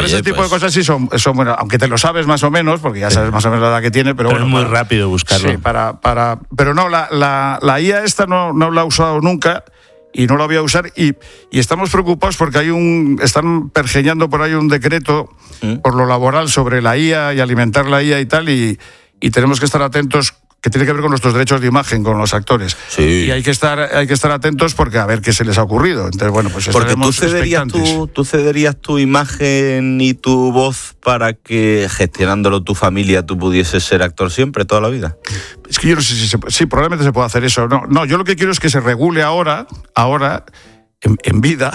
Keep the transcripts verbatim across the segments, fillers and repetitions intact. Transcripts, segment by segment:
Para Oye, ese tipo pues... de cosas sí son, son buenas, aunque te lo sabes más o menos, porque ya sabes más o menos la edad que tiene, pero, pero bueno, es muy para, rápido buscarlo. Sí, para, para, pero no, la, la, la I A esta no, no la he usado nunca y no la voy a usar y, y estamos preocupados porque hay un están pergeñando por ahí un decreto ¿Mm? por lo laboral sobre la I A y alimentar la I A y tal y, y tenemos que estar atentos, que tiene que ver con nuestros derechos de imagen, con los actores. Sí. Y hay que estar hay que estar atentos porque a ver qué se les ha ocurrido. Entonces, bueno, pues porque tú estaremos cederías, tu, tú cederías tu imagen y tu voz para que, gestionándolo tu familia, tú pudieses ser actor siempre, toda la vida. Es que yo no sé si se, sí, probablemente se puede hacer eso. No, no, yo lo que quiero es que se regule ahora, ahora... En, en vida.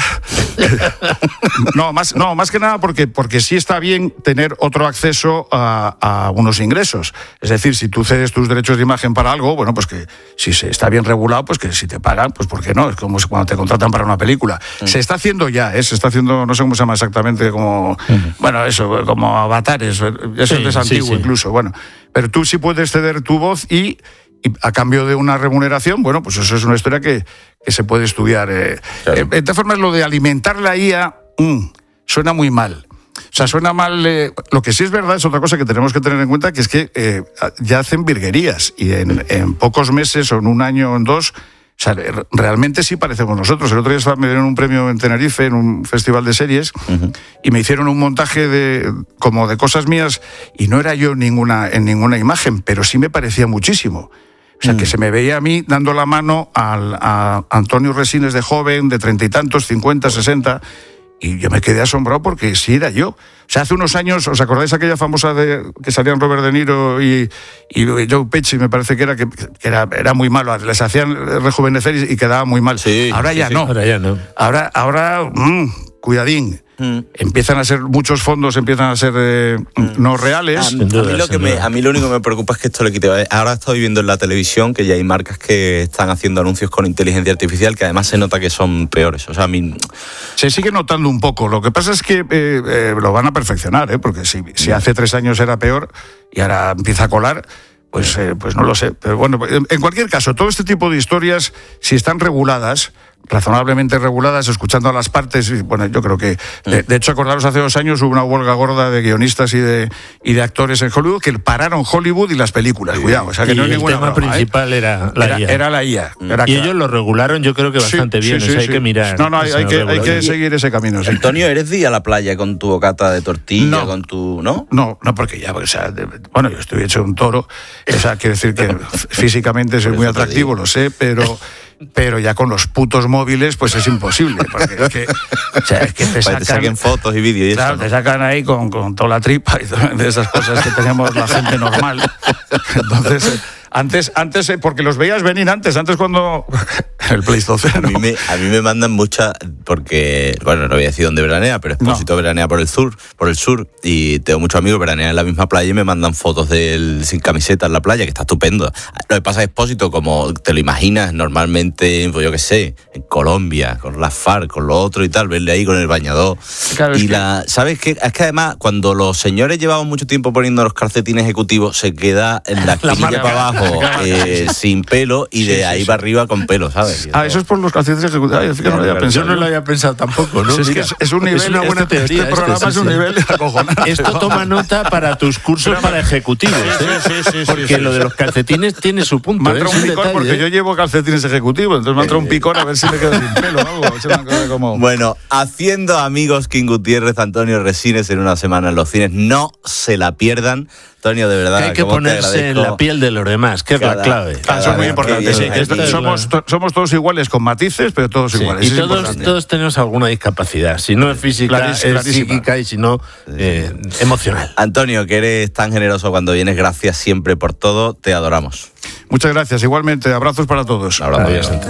no, más, no, más que nada porque, porque sí está bien tener otro acceso a, a unos ingresos. Es decir, si tú cedes tus derechos de imagen para algo, bueno, pues que si se está bien regulado, pues que si te pagan, pues ¿por qué no? Es como cuando te contratan para una película. Mm. Se está haciendo ya, ¿eh? Se está haciendo, no sé cómo se llama exactamente, como, mm. bueno, eso, como avatares, eso sí, es antiguo sí, sí. incluso, bueno. Pero tú sí puedes ceder tu voz y... Y a cambio de una remuneración, bueno, pues eso es una historia que, que se puede estudiar. Eh. Claro. Eh, de todas formas, lo de alimentar la I A mmm, suena muy mal. O sea, suena mal. Eh, lo que sí es verdad es otra cosa que tenemos que tener en cuenta, que es que eh, ya hacen virguerías y en, en pocos meses o en un año o en dos, o sea, realmente sí parecemos nosotros. El otro día me dieron un premio en Tenerife, en un festival de series, uh-huh. y me hicieron un montaje de como de cosas mías y no era yo ninguna, en ninguna imagen, pero sí me parecía muchísimo. O sea, mm. que se me veía a mí dando la mano al, a Antonio Resines de joven, de treinta y tantos, cincuenta, sesenta, y yo me quedé asombrado porque sí era yo. O sea, hace unos años, ¿os acordáis aquella famosa de que salían Robert De Niro y, y Joe Pesci, me parece que era, que, que era, era muy malo, les hacían rejuvenecer y, y quedaba muy mal. Sí, ahora sí, ya sí. no. Ahora ya no. Ahora, ahora mmm, cuidadín. Mm. Empiezan a ser, muchos fondos empiezan a ser eh, mm. no reales. A, a, mí lo que me, a mí lo único que me preocupa es que esto le quite. Ahora estoy viendo en la televisión que ya hay marcas que están haciendo anuncios con inteligencia artificial que además se nota que son peores. O sea, a mí... Se sigue notando un poco. Lo que pasa es que eh, eh, lo van a perfeccionar, ¿eh? Porque si, si hace tres años era peor y ahora empieza a colar, pues, eh, pues no lo sé. Pero bueno, en cualquier caso, todo este tipo de historias, si están reguladas, razonablemente reguladas, escuchando a las partes, y bueno, yo creo que de, de hecho, acordaros, hace dos años hubo una huelga gorda de guionistas y de y de actores en Hollywood que pararon Hollywood y las películas, sí. Cuidado, o sea que y no hay el ninguna tema broma, principal ¿eh? era la era, I A. Era la I A. Era y claro. Ellos lo regularon, yo creo que bastante sí, bien, sí, sí, o sea, sí. hay que mirar. No, no, hay, hay, que, hay que seguir ese camino. Sí. Antonio, ¿eres de ir a la playa con tu bocata de tortilla, no, con tu, no? No, no, porque ya, o sea, de, bueno, yo estoy hecho un toro, o sea, quiere decir que físicamente soy muy atractivo, lo sé, pero pero ya con los putos móviles pues es imposible, porque es que, o sea, es que te sacan, te saquen fotos y vídeos y claro, eso, ¿no? Te sacan ahí con, con toda la tripa y todas de esas cosas que tenemos la gente normal. Entonces, antes, antes porque los veías venir antes, antes cuando el Pleistoceno. A mí me, a mí me mandan muchas, porque, bueno, no voy a decir dónde veranea, pero Expósito no. veranea por el sur, por el sur, y tengo muchos amigos que veranean en la misma playa y me mandan fotos de él sin camiseta en la playa, que está estupendo. Lo que pasa es Expósito, como te lo imaginas normalmente, pues yo qué sé, en Colombia, con las FARC, con lo otro y tal, verle ahí con el bañador. Claro, y la, que... ¿sabes qué? Es que además, cuando los señores llevaban mucho tiempo poniendo los calcetines ejecutivos, se queda en la espinilla para abajo eh, sin pelo y de sí, ahí sí, para sí. arriba con pelo, ¿sabes? Ah, eso es por los calcetines ejecutivos. Ay, es que no lo había pensado. Yo no lo había pensado tampoco, ¿no? Sí, es que es, es un nivel, es una buena este, teoría. Este programa este, sí, es un sí. nivel acojonante. Esto toma nota para tus cursos Pero, para ejecutivos, ¿eh? Sí, sí, sí, porque sí, sí. lo de los calcetines tiene su punto. Me ha entrado un picor detalle, porque ¿eh? yo llevo calcetines ejecutivos, entonces me ha entrado un picor a ver si me quedo sin pelo o algo. Como... Bueno, haciendo amigos, King Gutiérrez, Antonio Resines en una semana en los cines. No se la pierdan. Antonio, de verdad, que hay que ponerse en la piel de los demás, que es cada, la clave. Cada, eso es muy importante. Sí, que es, somos, to, somos todos iguales con matices, pero todos sí, iguales. Y todos, todos tenemos alguna discapacidad. Si no es física, Clarís, es clarísima. Psíquica y si no, eh, emocional. Antonio, que eres tan generoso cuando vienes, gracias siempre por todo. Te adoramos. Muchas gracias. Igualmente, abrazos para todos. Un abrazo.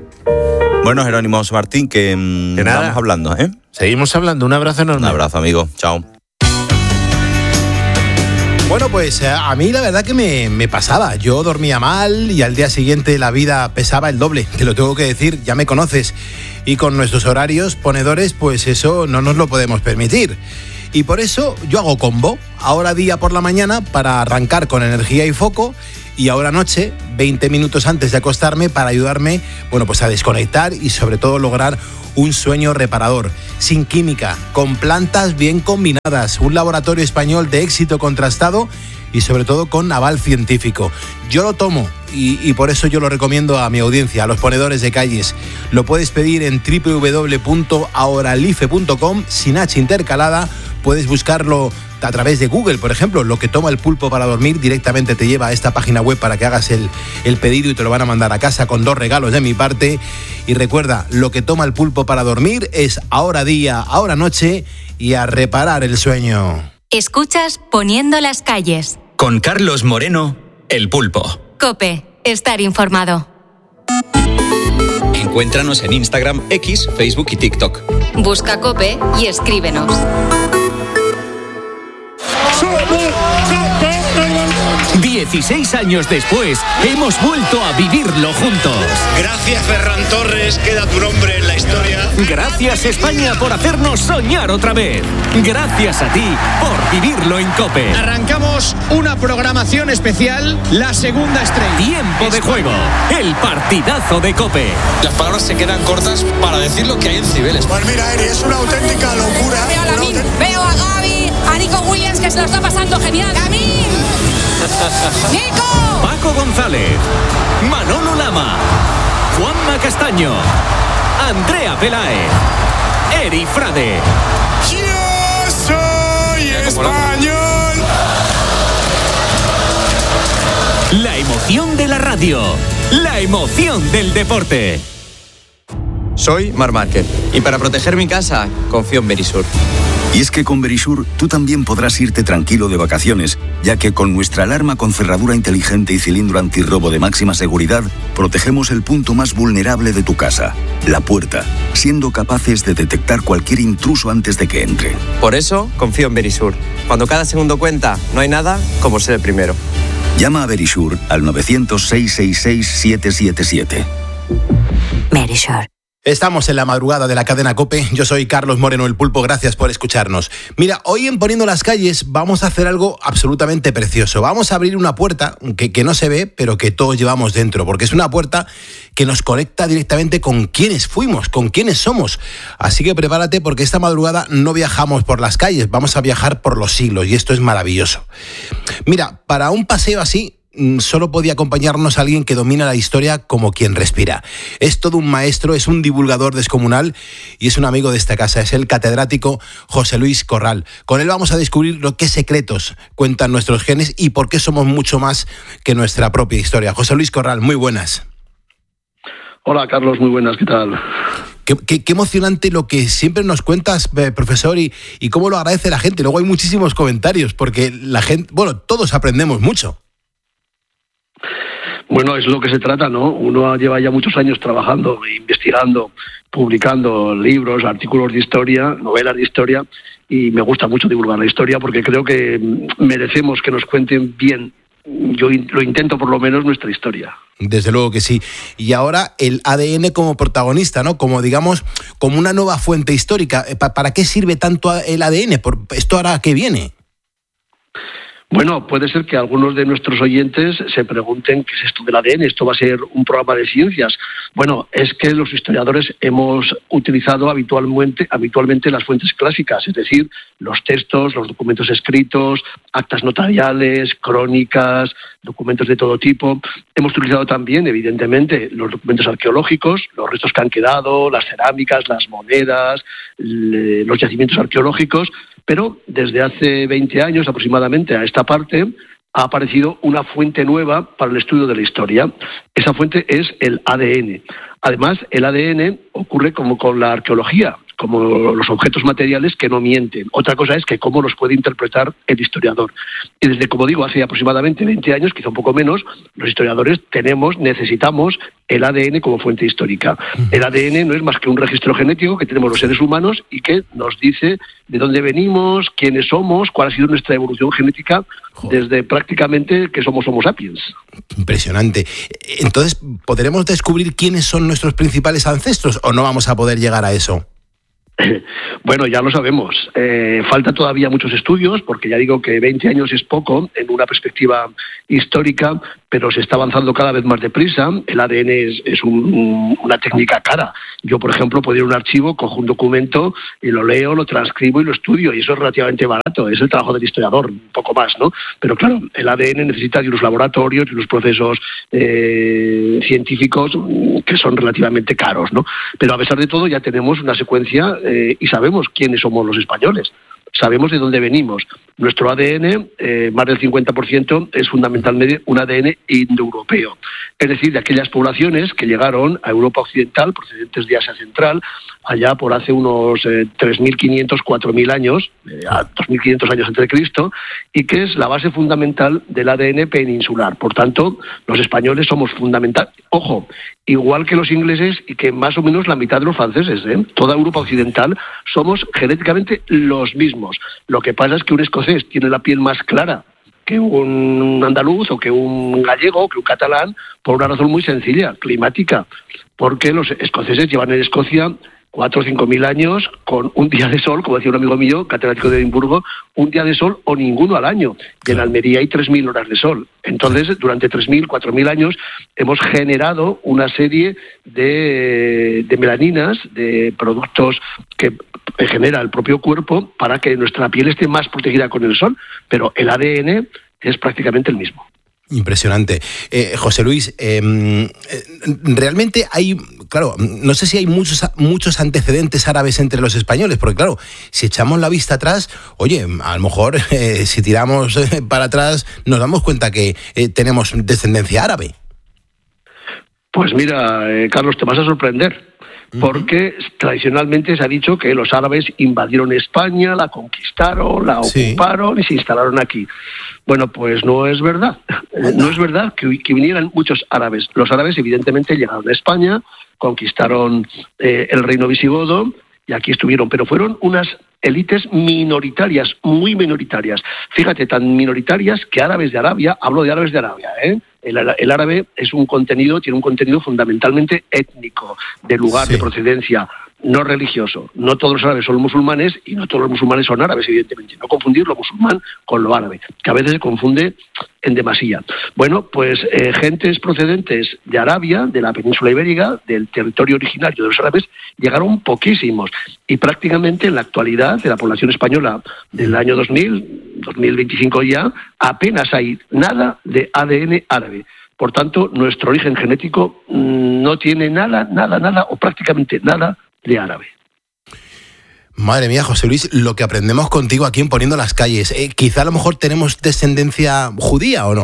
Bueno, Jerónimo Martín, que, que nada. Vamos hablando, ¿eh? Seguimos hablando. Un abrazo enorme. Un abrazo, amigo. Chao. Bueno, pues a mí la verdad que me, me pasaba. Yo dormía mal y al día siguiente la vida pesaba el doble. Te lo tengo que decir, ya me conoces. Y con nuestros horarios ponedores, pues eso no nos lo podemos permitir. Y por eso yo hago combo. ahora día por la mañana para arrancar con energía y foco, y ahora noche, veinte minutos antes de acostarme, para ayudarme, bueno, pues a desconectar y sobre todo lograr un sueño reparador, sin química, con plantas bien combinadas, un laboratorio español de éxito contrastado y sobre todo con aval científico. Yo lo tomo y, y por eso yo lo recomiendo a mi audiencia, a los ponedores de calles. Lo puedes pedir en doble u doble u doble u punto auralife punto com, sin H intercalada. Puedes buscarlo a través de Google, por ejemplo. Lo que toma el pulpo para dormir directamente te lleva a esta página web para que hagas el, el pedido y te lo van a mandar a casa con dos regalos de mi parte. Y recuerda, lo que toma el pulpo para dormir es ahora día, ahora noche, y a reparar el sueño. Escuchas Poniendo las calles. Con Carlos Moreno, El Pulpo. COPE, estar informado. Encuéntranos en Instagram, X, Facebook y TikTok. Busca COPE y escríbenos. dieciséis años después, hemos vuelto a vivirlo juntos. Gracias, Ferran Torres, queda tu nombre en la historia. Gracias, España, por hacernos soñar otra vez. Gracias a ti por vivirlo en COPE. Arrancamos una programación especial, la segunda estrella. Tiempo de juego, el partidazo de COPE. Las palabras se quedan cortas para decir lo que hay en Cibeles. Pues mira, Eri, es una auténtica locura. Veo a Lamin, autént... veo a Gaby, a Nico Williams, que se lo está pasando genial. ¡Lamin! ¡Nico! Paco González, Manolo Lama, Juanma Castaño, Andrea Peláez, Eri Frade. ¡Yo soy español! La emoción de la radio, la emoción del deporte. Soy Mar Márquez y para proteger mi casa confío en Verisur. Y es que con Verisur tú también podrás irte tranquilo de vacaciones, ya que con nuestra alarma con cerradura inteligente y cilindro antirrobo de máxima seguridad, protegemos el punto más vulnerable de tu casa, la puerta, siendo capaces de detectar cualquier intruso antes de que entre. Por eso confío en Verisur. Cuando cada segundo cuenta, no hay nada como ser el primero. Llama a Verisur al nueve cero cero, seis seis seis, siete siete siete. Verisur. Estamos en la madrugada de la cadena COPE. Yo soy Carlos Moreno, El Pulpo. Gracias por escucharnos. Mira, hoy en Poniendo las calles vamos a hacer algo absolutamente precioso. Vamos a abrir una puerta que, que no se ve, pero que todos llevamos dentro, porque es una puerta que nos conecta directamente con quiénes fuimos, con quiénes somos. Así que prepárate, porque esta madrugada no viajamos por las calles, vamos a viajar por los siglos, y esto es maravilloso. Mira, para un paseo así, solo podía acompañarnos alguien que domina la historia como quien respira. Es todo un maestro, es un divulgador descomunal y es un amigo de esta casa. Es el catedrático José Luis Corral. Con él vamos a descubrir lo que secretos cuentan nuestros genes y por qué somos mucho más que nuestra propia historia. José Luis Corral, muy buenas. Hola, Carlos, muy buenas, ¿qué tal? Qué, qué, qué emocionante lo que siempre nos cuentas, eh, profesor, y, y cómo lo agradece la gente. Luego hay muchísimos comentarios porque la gente, bueno, todos aprendemos mucho. Bueno, es lo que se trata, ¿no? Uno lleva ya muchos años trabajando, investigando, publicando libros, artículos de historia, novelas de historia, y me gusta mucho divulgar la historia porque creo que merecemos que nos cuenten bien, yo lo intento por lo menos, nuestra historia. Desde luego que sí. Y ahora el A D N como protagonista, ¿no? Como, digamos, como una nueva fuente histórica. ¿Para qué sirve tanto el A D N? ¿Esto ahora qué viene? Bueno, puede ser que algunos de nuestros oyentes se pregunten qué es esto del A D N, esto va a ser un programa de ciencias. Bueno, es que los historiadores hemos utilizado habitualmente, habitualmente las fuentes clásicas, es decir, los textos, los documentos escritos, actas notariales, crónicas, documentos de todo tipo. Hemos utilizado también, evidentemente, los documentos arqueológicos, los restos que han quedado, las cerámicas, las monedas, los yacimientos arqueológicos, pero desde hace veinte años aproximadamente a esta parte ha aparecido una fuente nueva para el estudio de la historia. Esa fuente es el A D N. Además, el A D N ocurre como con la arqueología, como los objetos materiales que no mienten. Otra cosa es que cómo los puede interpretar el historiador. Y desde, como digo, hace aproximadamente veinte años, quizá un poco menos, los historiadores tenemos, necesitamos el A D N como fuente histórica. El A D N no es más que un registro genético que tenemos los seres humanos y que nos dice de dónde venimos, quiénes somos, cuál ha sido nuestra evolución genética desde prácticamente que somos Homo sapiens. Impresionante. Entonces, ¿podremos descubrir quiénes son nuestros principales ancestros o no vamos a poder llegar a eso? Bueno, ya lo sabemos. Eh, falta todavía muchos estudios, porque ya digo que veinte años es poco en una perspectiva histórica, pero se está avanzando cada vez más deprisa. El A D N es, es un, una técnica cara. Yo, por ejemplo, puedo ir a un archivo, cojo un documento y lo leo, lo transcribo y lo estudio, y eso es relativamente barato. Es el trabajo del historiador, un poco más, ¿no? Pero claro, el A D N necesita de unos laboratorios y unos procesos eh, científicos que son relativamente caros, ¿no? Pero a pesar de todo ya tenemos una secuencia eh, y sabemos quiénes somos los españoles. Sabemos de dónde venimos. Nuestro A D N, eh, más del cincuenta por ciento, es fundamentalmente un A D N indoeuropeo. Es decir, de aquellas poblaciones que llegaron a Europa Occidental, procedentes de Asia Central, allá por hace unos eh, tres mil quinientos, cuatro mil años, eh, a dos mil quinientos años antes de Cristo, y que es la base fundamental del A D N peninsular. Por tanto, los españoles somos fundamental. Ojo, igual que los ingleses y que más o menos la mitad de los franceses, ¿eh? Toda Europa Occidental somos genéticamente los mismos. Lo que pasa es que un escocés tiene la piel más clara que un andaluz o que un gallego o que un catalán, por una razón muy sencilla, climática, porque los escoceses llevan en Escocia cuatro o cinco mil años con un día de sol, como decía un amigo mío, catedrático de Edimburgo, un día de sol o ninguno al año. Y en Almería hay tres mil horas de sol. Entonces, durante tres mil, cuatro mil años hemos generado una serie de, de melaninas, de productos que genera el propio cuerpo para que nuestra piel esté más protegida con el sol, pero el A D N es prácticamente el mismo. Impresionante. Eh, José Luis, eh, realmente hay, claro, no sé si hay muchos, muchos antecedentes árabes entre los españoles, porque claro, si echamos la vista atrás, oye, a lo mejor eh, si tiramos eh, para atrás nos damos cuenta que eh, tenemos descendencia árabe. Pues mira, eh, Carlos, te vas a sorprender. Porque tradicionalmente se ha dicho que los árabes invadieron España, la conquistaron, la ocuparon sí. y se instalaron aquí. Bueno, pues no es verdad. No es verdad que, que vinieran muchos árabes. Los árabes evidentemente llegaron a España, conquistaron eh, el reino visigodo y aquí estuvieron, pero fueron unas élites minoritarias, muy minoritarias. Fíjate, tan minoritarias que árabes de Arabia, hablo de árabes de Arabia, ¿eh? El, el árabe es un contenido, tiene un contenido fundamentalmente étnico, de lugar, sí. de procedencia, no religioso. No todos los árabes son musulmanes y no todos los musulmanes son árabes, evidentemente. No confundir lo musulmán con lo árabe, que a veces se confunde en demasía. Bueno, pues eh, gentes procedentes de Arabia, de la península ibérica, del territorio originario de los árabes, llegaron poquísimos. Y prácticamente en la actualidad, de la población española del año dos mil, dos mil veinticinco ya, apenas hay nada de A D N árabe. Por tanto, nuestro origen genético mmm, no tiene nada, nada, nada o prácticamente nada de árabe. Madre mía, José Luis, lo que aprendemos contigo aquí en Poniendo las Calles. Eh, quizá a lo mejor tenemos descendencia judía, ¿o no?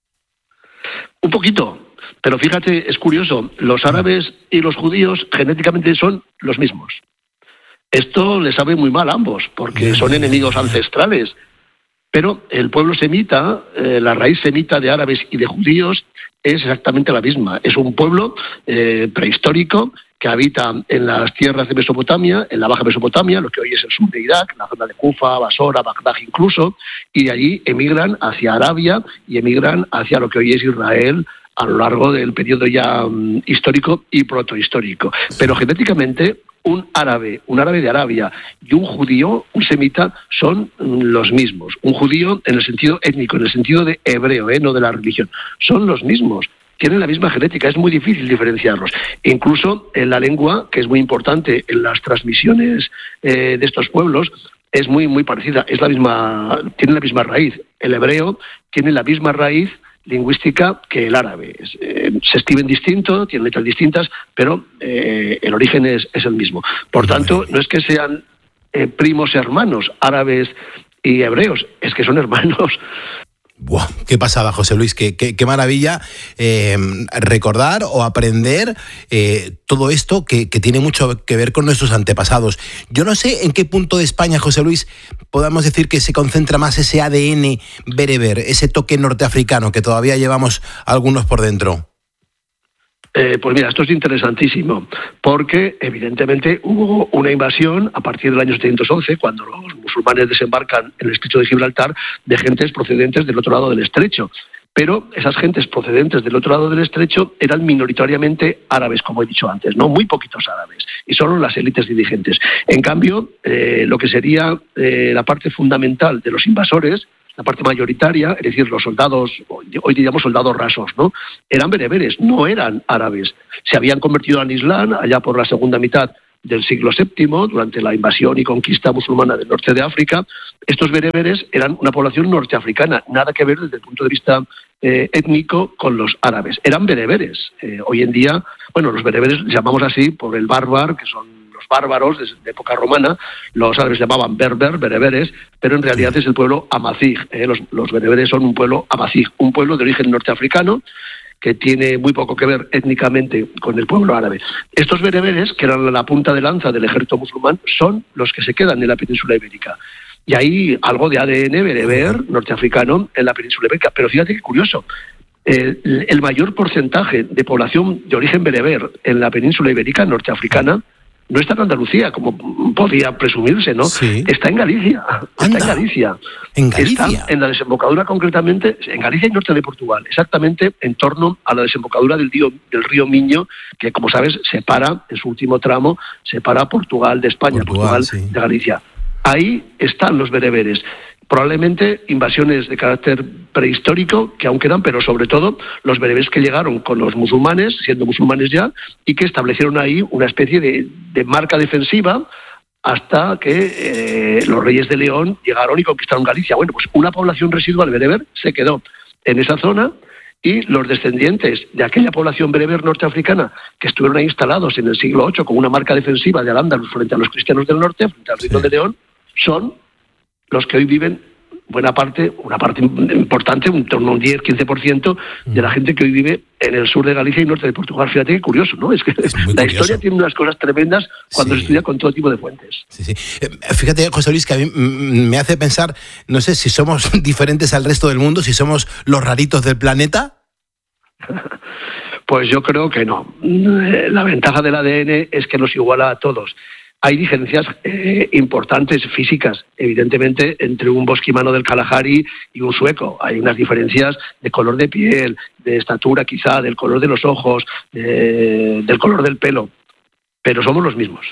Un poquito, pero fíjate, es curioso, los árabes y los judíos genéticamente son los mismos. Esto les sabe muy mal a ambos, porque son enemigos ancestrales. Pero el pueblo semita, eh, la raíz semita de árabes y de judíos es exactamente la misma. Es un pueblo eh, prehistórico que habita en las tierras de Mesopotamia, en la Baja Mesopotamia, lo que hoy es el sur de Irak, la zona de Kufa, Basora, Bagdad incluso, y de allí emigran hacia Arabia y emigran hacia lo que hoy es Israel a lo largo del periodo ya um, histórico y protohistórico. Pero genéticamente un árabe, un árabe de Arabia y un judío, un semita, son los mismos. Un judío en el sentido étnico, en el sentido de hebreo, ¿eh? No de la religión. Son los mismos. Tienen la misma genética, es muy difícil diferenciarlos. E incluso en la lengua, que es muy importante en las transmisiones eh, de estos pueblos, es muy muy parecida, es la misma, tiene la misma raíz. El hebreo tiene la misma raíz lingüística que el árabe. Eh, se escriben distinto, tienen letras distintas, pero eh, el origen es, es el mismo. Por tanto, no es que sean eh, primos hermanos árabes y hebreos, es que son hermanos. Buah, qué pasada, José Luis, qué, qué, qué maravilla eh, recordar o aprender eh, todo esto que, que tiene mucho que ver con nuestros antepasados. Yo no sé en qué punto de España, José Luis, podamos decir que se concentra más ese A D N bereber, ese toque norteafricano que todavía llevamos algunos por dentro. Eh, pues mira, esto es interesantísimo, porque evidentemente hubo una invasión a partir del año setecientos once, cuando los musulmanes desembarcan en el estrecho de Gibraltar, de gentes procedentes del otro lado del estrecho. pero esas gentes procedentes del otro lado del estrecho eran minoritariamente árabes, como he dicho antes, no muy poquitos árabes, y solo las élites dirigentes. En cambio, eh, lo que sería eh, la parte fundamental de los invasores, la parte mayoritaria, es decir, los soldados, hoy diríamos soldados rasos, ¿no?, eran bereberes, no eran árabes. Se habían convertido al Islam allá por la segunda mitad del siglo séptimo, durante la invasión y conquista musulmana del norte de África. Estos bereberes eran una población norteafricana, nada que ver desde el punto de vista eh, étnico con los árabes. Eran bereberes. Eh, hoy en día, bueno, los bereberes llamamos así por el bárbar, que son los bárbaros de, de época romana. Los árabes llamaban berber, bereberes, pero en realidad es el pueblo amazigh. Eh, los, los bereberes son un pueblo amazigh, un pueblo de origen norteafricano, que tiene muy poco que ver étnicamente con el pueblo árabe. Estos bereberes, que eran la punta de lanza del ejército musulmán, son los que se quedan en la península ibérica. Y hay algo de A D N bereber norteafricano en la península ibérica. Pero fíjate qué curioso, el, el mayor porcentaje de población de origen bereber en la península ibérica norteafricana no está en Andalucía, como podía presumirse, ¿no? Sí. Está en Galicia. Está Anda. en Galicia. ¿En Galicia? Está en la desembocadura, concretamente, en Galicia y norte de Portugal, exactamente en torno a la desembocadura del río, del río Miño, que, como sabes, separa, en su último tramo, separa Portugal de España, Portugal, Portugal sí. de Galicia. Ahí están los bereberes. Probablemente invasiones de carácter prehistórico que aún quedan, pero sobre todo los bereberes que llegaron con los musulmanes, siendo musulmanes ya, y que establecieron ahí una especie de, de marca defensiva hasta que eh, los reyes de León llegaron y conquistaron Galicia. Bueno, pues una población residual bereber se quedó en esa zona, y los descendientes de aquella población bereber norteafricana que estuvieron ahí instalados en el siglo ocho con una marca defensiva de Al-Ándalus frente a los cristianos del norte, frente al reino sí. de León, son los que hoy viven buena parte, una parte importante, un torno a un diez a quince por ciento de la gente que hoy vive en el sur de Galicia y norte de Portugal. Fíjate qué curioso, ¿no? Es que es la curioso. Historia tiene unas cosas tremendas cuando sí. se estudia con todo tipo de fuentes. Sí, sí. Fíjate, José Luis, que a mí me hace pensar, no sé si somos diferentes al resto del mundo, si somos los raritos del planeta. Pues yo creo que no. La ventaja del A D N es que nos iguala a todos. Hay diferencias eh, importantes físicas, evidentemente, entre un bosquimano del Kalahari y un sueco. Hay unas diferencias de color de piel, de estatura quizá, del color de los ojos, de, del color del pelo, pero somos los mismos.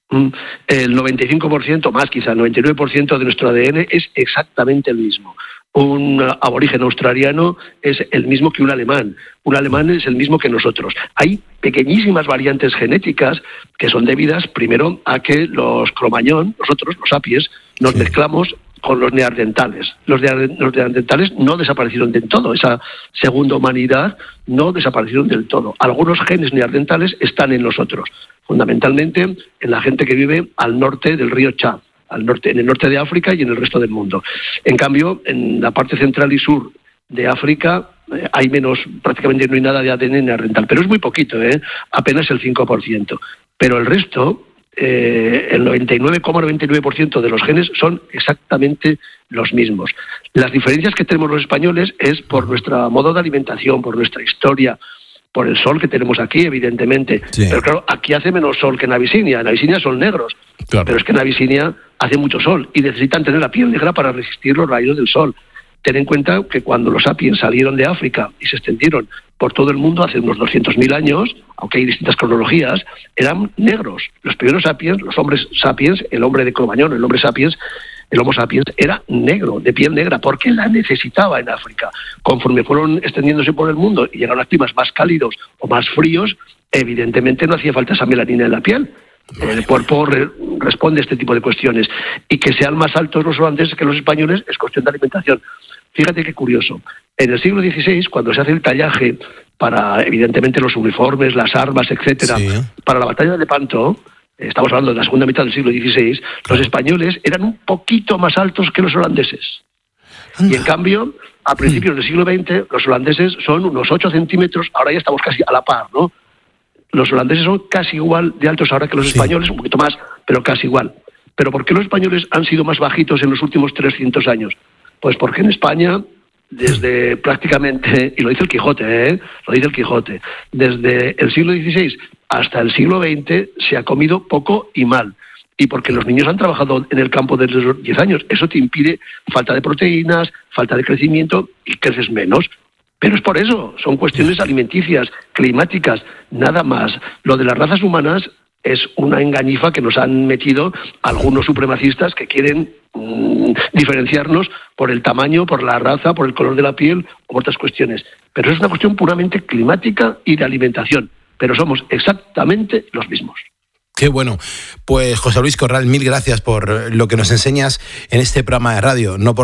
El noventa y cinco por ciento, más quizá, el noventa y nueve por ciento de nuestro A D N es exactamente el mismo. Un aborigen australiano es el mismo que un alemán, un alemán es el mismo que nosotros. Hay pequeñísimas variantes genéticas que son debidas primero a que los cromañón, nosotros, los sapiens, nos sí. mezclamos con los neandertales. Los, de, los neandertales no desaparecieron del todo, esa segunda humanidad no desaparecieron del todo. Algunos genes neandertales están en nosotros, fundamentalmente en la gente que vive al norte del río Chad, al norte, en el norte de África y en el resto del mundo. En cambio, en la parte central y sur de África eh, hay menos, prácticamente no hay nada de A D N neandertal, pero es muy poquito, ¿eh? Apenas el cinco por ciento. Pero el resto, eh, el noventa y nueve coma noventa y nueve por ciento de los genes son exactamente los mismos. Las diferencias que tenemos los españoles es por nuestro modo de alimentación, por nuestra historia, por el sol que tenemos aquí, evidentemente. Sí. Pero claro, aquí hace menos sol que en Abisinia. En Abisinia son negros, claro. Pero es que en Abisinia hace mucho sol y necesitan tener la piel negra para resistir los rayos del sol. Ten en cuenta que cuando los sapiens salieron de África y se extendieron por todo el mundo hace unos doscientos mil años, aunque hay distintas cronologías, eran negros. Los primeros sapiens, los hombres sapiens, el hombre de Cromañón, el hombre sapiens, el Homo sapiens era negro, de piel negra, porque la necesitaba en África. Conforme fueron extendiéndose por el mundo y llegaron a climas más cálidos o más fríos, evidentemente no hacía falta esa melanina en la piel. El cuerpo re- responde a este tipo de cuestiones. Y que sean más altos los holandeses que los españoles es cuestión de alimentación. Fíjate qué curioso. En el siglo dieciséis, cuando se hace el tallaje para, evidentemente, los uniformes, las armas, etcétera, sí. para la batalla de Lepanto, estamos hablando de la segunda mitad del siglo dieciséis, claro. los españoles eran un poquito más altos que los holandeses. Anda. Y en cambio, a principios del siglo veinte, los holandeses son unos ocho centímetros, ahora ya estamos casi a la par, ¿no? Los holandeses son casi igual de altos ahora que los sí. españoles, un poquito más, pero casi igual. ¿Pero por qué los españoles han sido más bajitos en los últimos trescientos años? Pues porque en España, desde prácticamente, y lo dice el Quijote, ¿eh? lo dice el Quijote, desde el siglo dieciséis hasta el siglo veinte se ha comido poco y mal. Y porque los niños han trabajado en el campo desde los diez años. Eso te impide falta de proteínas, falta de crecimiento y creces menos. Pero es por eso, son cuestiones alimenticias, climáticas, nada más. Lo de las razas humanas es una engañifa que nos han metido algunos supremacistas que quieren mmm, diferenciarnos por el tamaño, por la raza, por el color de la piel o por otras cuestiones. Pero es una cuestión puramente climática y de alimentación. Pero somos exactamente los mismos. Qué bueno. Pues José Luis Corral, mil gracias por lo que nos enseñas en este programa de radio. No por